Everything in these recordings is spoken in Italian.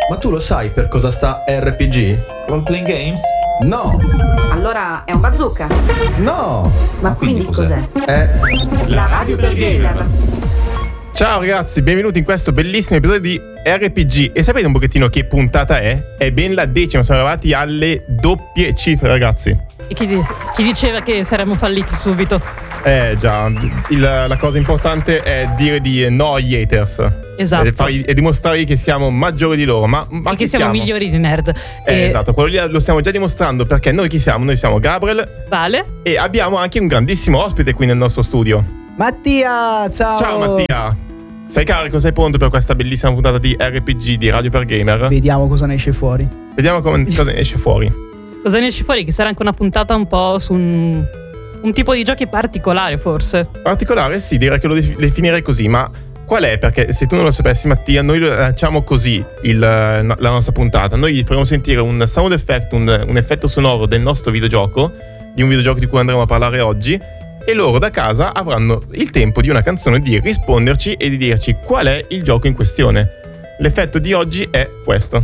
Ma tu lo sai per cosa sta RPG? Role playing games? No! Allora è un bazooka? No! Ma quindi cos'è? È La radio per gamer. Ciao ragazzi, benvenuti in questo bellissimo episodio di RPG. E sapete un pochettino che puntata è? È ben la 10ª, siamo arrivati alle doppie cifre, ragazzi. E chi diceva che saremmo falliti subito? Già, la cosa importante è dire di no agli haters. Esatto. E dimostrare che siamo maggiori di loro. Ma e che siamo migliori di nerd. Esatto, quello lì lo stiamo già dimostrando, perché noi chi siamo? Noi siamo Gabriel, Vale, e abbiamo anche un grandissimo ospite qui nel nostro studio. Mattia, ciao! Ciao Mattia! Sei carico, sei pronto per questa bellissima puntata di RPG di Radio per Gamer? Vediamo cosa ne esce fuori. Vediamo cosa ne esce fuori. Cosa ne esce fuori? Che sarà anche una puntata un po' su un tipo di giochi particolare, forse. Particolare? Sì, direi che lo definirei così, ma qual è? Perché se tu non lo sapessi, Mattia, noi lo lanciamo così la nostra puntata. Noi gli faremo sentire un sound effect, un effetto sonoro del nostro videogioco, di un videogioco di cui andremo a parlare oggi, e loro da casa avranno il tempo di una canzone di risponderci e di dirci qual è il gioco in questione. L'effetto di oggi è questo.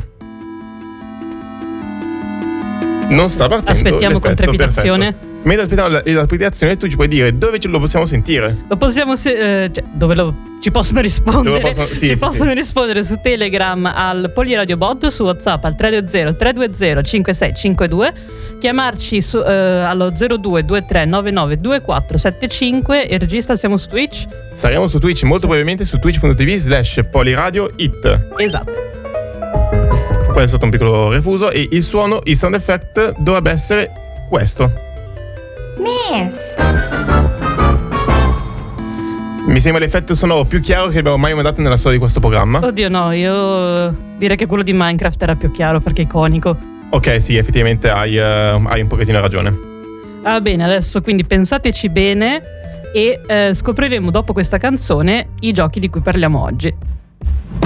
Non sta partendo. Aspettiamo con trepidazione. Perfetto. Mentre aspettiamo la trepidazione, tu ci puoi dire dove ce lo possiamo sentire. Lo possiamo ci possono rispondere. Ci possono rispondere su Telegram al PoliRadioBot, su WhatsApp al 320-320-5652, chiamarci allo 0223992475 e regista siamo su Twitch. Saremo su Twitch, molto probabilmente su twitch.tv/PoliRadioIt. Esatto. Poi è stato un piccolo refuso e il sound effect dovrebbe essere questo. Mi sembra l'effetto sonoro più chiaro che abbiamo mai mandato nella storia di questo programma. Oddio no, io direi che quello di Minecraft era più chiaro perché è iconico. Ok, sì, effettivamente hai un pochettino ragione. Va bene, adesso quindi pensateci bene e scopriremo dopo questa canzone i giochi di cui parliamo oggi.